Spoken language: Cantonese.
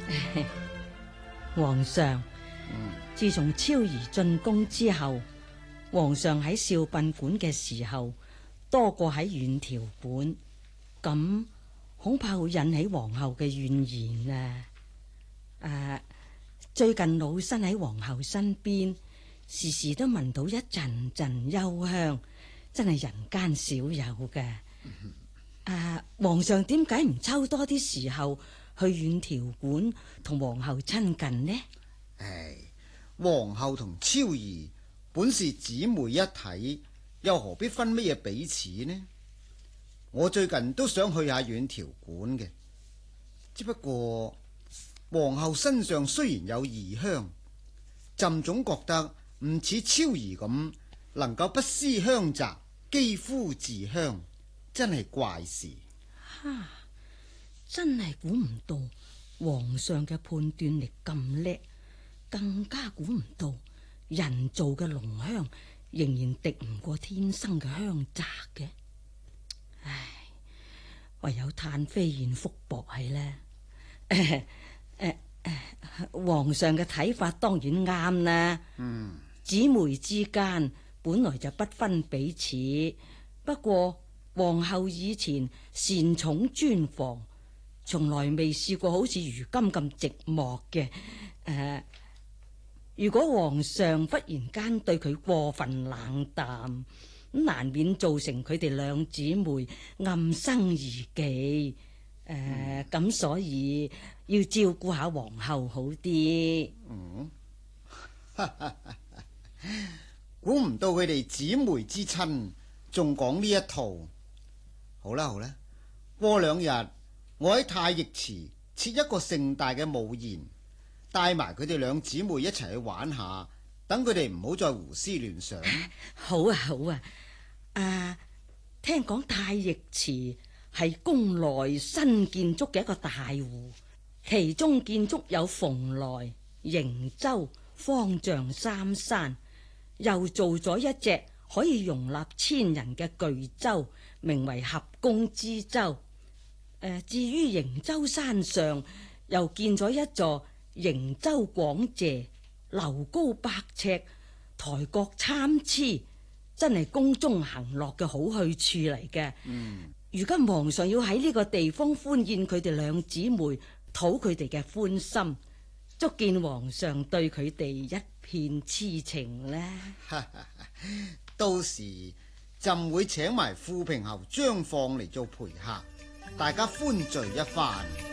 皇上，自從超兒進宮之後，皇上喺少賓館嘅時候多過喺遠條館，咁恐怕會引起皇后嘅怨言啊！最近老身喺皇后身邊，時時都聞到一陣陣幽香，真係人間少有嘅。皇上點解唔抽多啲時候去遠條館同皇后親近呢？ 皇后同超兒本是姊妹一體，又何必分乜嘢彼此呢？我最近都想去下遠條館嘅，只不過皇后身上雖然有異香，朕總覺得唔似超兒咁能夠不施香澤，肌膚自香，真係怪事。 真係估唔到皇上嘅判斷力咁叻，更加估唔到人造嘅濃香仍然敵唔過天生嘅香澤嘅。唯有嘆飛燕福薄係呢。皇上嘅睇法當然啱啦。姊妹之間本來就不分彼此，不過皇后以前擅寵專防，從來未試過好似如今咁寂寞嘅。如果皇上忽然間對佢過分冷淡，難免造成佢哋兩姊妹暗生疑忌。咁所以要照顧下皇后好啲。 估唔到佢哋姊妹之親仲講呢一套。好啦好啦，過2日我喺太液池設一個盛大嘅舞宴，帶埋佢哋兩姊妹一齊去玩下，等佢哋唔好再胡思亂想。 好啊好啊。聽講太液池係宮內新建築嘅一個大湖，其中建築有蓬萊、瀛洲、方丈3山，又做咗一隻可以容納1000人嘅巨舟，名為合宮之舟。至於瀛洲山上又建咗一座瀛洲廣榭，樓高100尺，台閣參差，真係宮中行樂嘅好去處嚟嘅。如今皇上要喺呢個地方歡宴佢哋兩姊妹，討佢哋嘅歡心，足見皇上對佢哋一片痴情呢。 到時朕會請埋富平侯張放嚟做陪客，大家歡聚一番。